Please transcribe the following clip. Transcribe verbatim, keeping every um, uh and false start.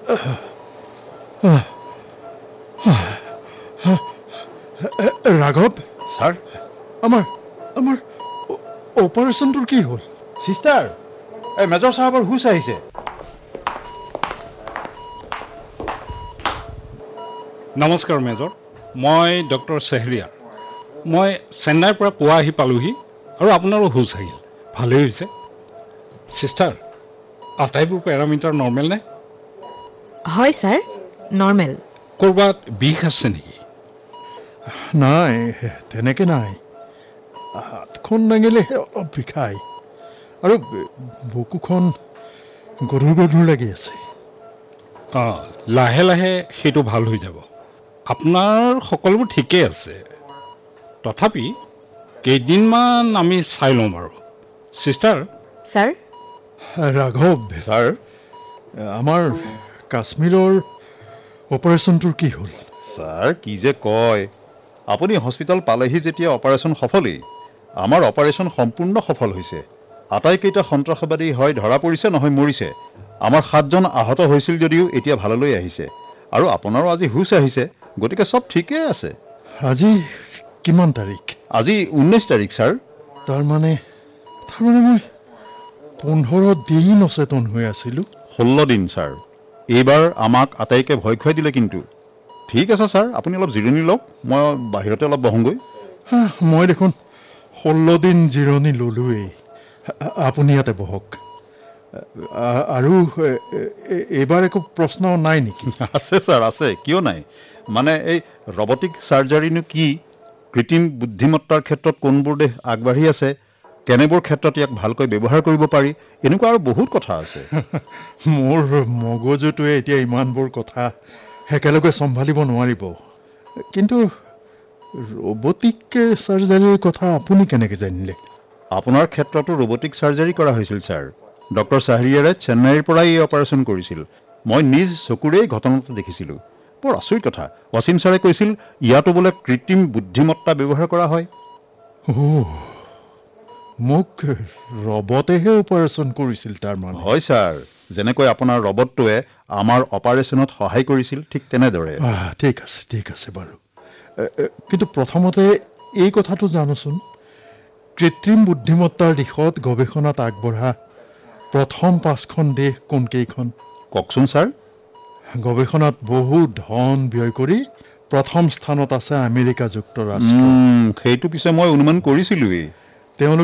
ৰাঘৱ ছাৰ আমাৰ আমাৰ অপাৰেশ্যনটোৰ কি হ'ল? চিষ্টাৰ এই মেজৰ চাহাবৰ হুচ আহিছে। নমস্কাৰ মেজৰ, মই ডক্টৰ চেহৰিয়া। মই চেন্নাইৰ পৰা পুৱা আহি পালোহি আৰু আপোনাৰো হুচ আহিল। ভালেই হৈছে। চিষ্টাৰ, আটাইবোৰ পেৰামিটাৰ নৰ্মেল নে? হয় ছাৰ, নৰ্মেল। ক'ৰবাত বিষ আছে নেকি? নাই, তেনেকৈ নাই। হাতখন দাঙিলেহে অলপ বিষায় আৰু বুকুখন গধুৰ গধুৰ লাগি আছে। অঁ, লাহে লাহে সেইটো ভাল হৈ যাব। আপোনাৰ সকলোবোৰ ঠিকেই আছে। তথাপি কেইদিনমান আমি চাই ল'ম আৰু। চিষ্টাৰ। ছাৰ। ৰাঘৱ ছাৰ আমাৰ কাশ্মীৰৰ অপাৰেশ্যনটোৰ কি হ'ল? ছাৰ কি যে কয়, আপুনি হস্পিটেল পালেহি যেতিয়া অপাৰেশ্যন সফলেই। আমাৰ অপাৰেশ্যন সম্পূৰ্ণ সফল হৈছে। আটাইকেইটা সন্ত্ৰাসবাদী হয় ধৰা পৰিছে, নহয় মৰিছে। আমাৰ সাতজন আহত হৈছিল যদিও এতিয়া ভাললৈ আহিছে আৰু আপোনাৰো আজি হুচ আহিছে, গতিকে চব ঠিকেই আছে। আজি কিমান তাৰিখ? আজি ঊনৈছ তাৰিখ ছাৰ। তাৰমানে তাৰমানে মই পোন্ধৰ দিন অচেতন হৈ আছিলোঁ। ষোল্ল দিন ছাৰ। এইবাৰ আমাক আটাইকে ভয় খুৱাই দিলে কিন্তু। ঠিক আছে ছাৰ, আপুনি অলপ জিৰণি লওক, মই বাহিৰতে অলপ বহোঁগৈ। মই দেখোন ষোল্ল দিন জিৰণি ল'লোৱেই। আপুনি ইয়াতে বহক। আৰু এইবাৰ একো প্ৰশ্ন নাই নেকি? আছে ছাৰ, আছে, কিয় নাই। মানে এই ৰবটিক চাৰ্জাৰীনো কি, কৃত্ৰিম বুদ্ধিমত্তাৰ ক্ষেত্ৰত কোনবোৰ দেশ আগবাঢ়ি আছে, কেনেবোৰ ক্ষেত্ৰত ইয়াক ভালকৈ ব্যৱহাৰ কৰিব পাৰি, এনেকুৱা আৰু বহুত কথা আছে। মোৰ মগজুটোৱে এতিয়া ইমানবোৰ কথা একেলগে চম্ভালিব নোৱাৰিব। কিন্তু ৰবটিক চাৰ্জাৰীৰ কথা আপুনি কেনেকৈ জানিলে? আপোনাৰ ক্ষেত্ৰতো ৰবটিক চাৰ্জাৰী কৰা হৈছিল ছাৰ। ডক্টৰ চাহৰিয়াৰে চেন্নাইৰ পৰাই এই অপাৰেশ্যন কৰিছিল। মই নিজ চকুৰেই ঘটনাটো দেখিছিলোঁ। বৰ আচৰিত কথা, ৱাছিম ছাৰে কৈছিল ইয়াতো বোলে কৃত্ৰিম বুদ্ধিমত্তা ব্যৱহাৰ কৰা হয়। অ', মোক ৰবটেহে অপাৰেশ্যন কৰিছিল তাৰমানে? হয় ছাৰ, যেনেকৈ আপোনাৰ ৰবটটোৱে আমাৰ অপাৰেশ্যনত সহায় কৰিছিল, ঠিক তেনেদৰে। ঠিক আছে, ঠিক আছে বাৰু। কিন্তু প্ৰথমতে এই কথাটো জানোচোন, কৃত্ৰিম বুদ্ধিমত্তাৰ দিশত গৱেষণাত আগবঢ়া প্ৰথম পাঁচখন দেশ কোনকেইখন? কওকচোন ছাৰ। গৱেষণাত বহু ধন ব্যয় কৰি প্ৰথম স্থানত আছে আমেৰিকা যুক্তৰাষ্ট্ৰ। সেইটো পিছে মই অনুমান কৰিছিলোৱেই। তেওঁলোক